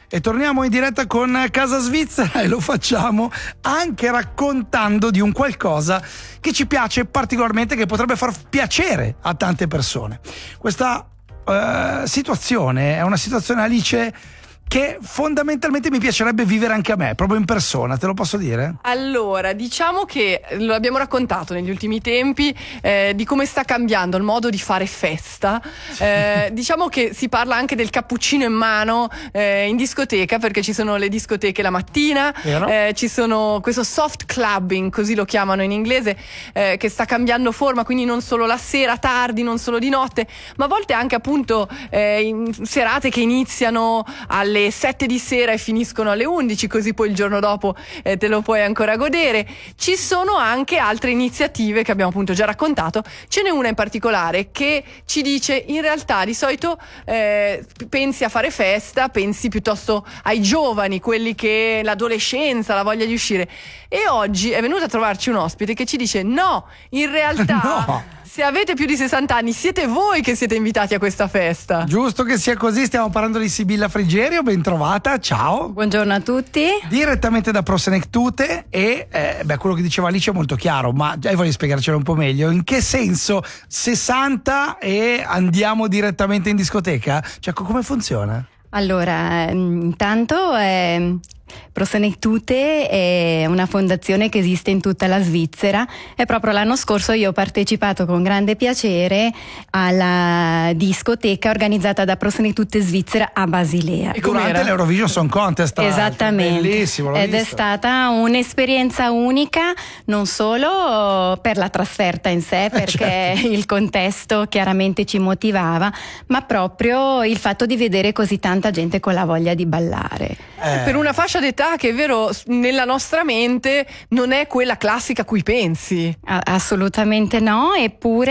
E torniamo in diretta con Casa Svizzera e lo facciamo anche raccontando di un qualcosa che ci piace particolarmente, che potrebbe far piacere a tante persone. Questa situazione è una situazione, Alice, che fondamentalmente mi piacerebbe vivere anche a me, proprio in persona, te lo posso dire? Allora, diciamo che lo abbiamo raccontato negli ultimi tempi di come sta cambiando il modo di fare festa. Diciamo che si parla anche del cappuccino in mano in discoteca, perché ci sono le discoteche la mattina, ci sono questo soft clubbing, così lo chiamano in inglese, che sta cambiando forma, quindi non solo la sera tardi, non solo di notte, ma a volte anche appunto in serate che iniziano alle 7 di sera e finiscono alle 11, così poi il giorno dopo te lo puoi ancora godere. Ci sono anche altre iniziative che abbiamo appunto già raccontato. Ce n'è una in particolare che ci dice: in realtà di solito pensi a fare festa, pensi piuttosto ai giovani, quelli che l'adolescenza, la voglia di uscire, e oggi è venuta a trovarci un ospite che ci dice: no, in realtà no, se avete più di 60 anni siete voi che siete invitati a questa festa. Giusto che sia così. Stiamo parlando di Sibilla Frigerio, ben trovata, ciao. Buongiorno a tutti. Direttamente da Prosenectute. E quello che diceva Alice è molto chiaro, ma già voglio spiegarcelo un po' meglio. In che senso 60 e andiamo direttamente in discoteca? Cioè, come funziona? Allora, intanto Prosenectute è una fondazione che esiste in tutta la Svizzera e proprio l'anno scorso io ho partecipato con grande piacere alla discoteca organizzata da Prosenectute Svizzera a Basilea. E durante l'Eurovision Song Contest. Esattamente. Bellissimo, ed è stata un'esperienza unica, non solo per la trasferta in sé, perché il contesto chiaramente ci motivava, ma proprio il fatto di vedere così tanta gente con la voglia di ballare. Per una fascia d'età che è vero nella nostra mente non è quella classica a cui pensi. Assolutamente no, eppure